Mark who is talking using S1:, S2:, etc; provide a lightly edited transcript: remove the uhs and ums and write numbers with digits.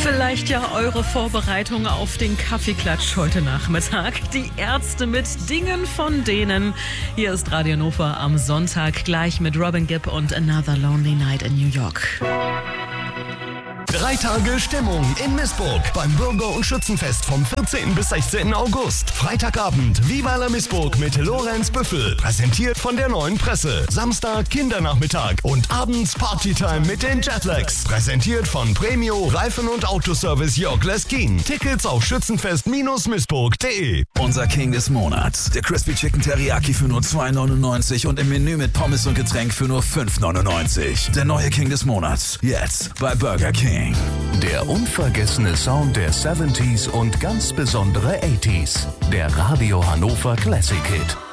S1: Vielleicht ja eure Vorbereitung auf den Kaffeeklatsch heute Nachmittag. Die Ärzte mit Dingen von denen. Hier ist Radio Hannover am Sonntag gleich mit Robin Gibb und Another Lonely Night in New York.
S2: 3 Tage Stimmung in Missburg beim Bürger- und Schützenfest vom 14. bis 16. August. Freitagabend Viva la Missburg mit Lorenz Büffel, präsentiert von der Neuen Presse. Samstag Kindernachmittag und abends Partytime mit den Jetlags, präsentiert von Premio Reifen- und Autoservice Jörg Leskin. Tickets auf schützenfest-missburg.de.
S3: Unser King des Monats, der Crispy Chicken Teriyaki für nur 2,99 und im Menü mit Pommes und Getränk für nur 5,99. Der neue King des Monats, jetzt bei Burger King.
S2: Der unvergessene Sound der 70s und ganz besondere 80s. Der Radio Hannover Classic Hit.